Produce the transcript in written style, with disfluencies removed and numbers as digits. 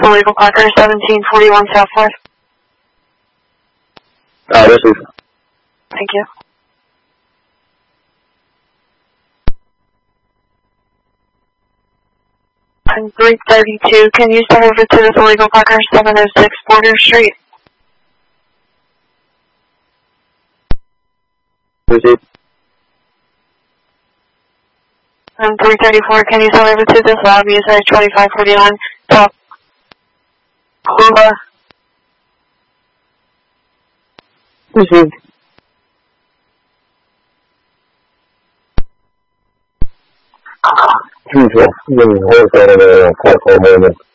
Illegal Parker, 1741 Southwest. This is. Thank you. I'm 332. Can you send over to this Illegal Parker, 706 Border Street? Receive. I'm 334. Can you send over to this lobby, size 2549 South Hula? Received. Give me a hold on a call moment.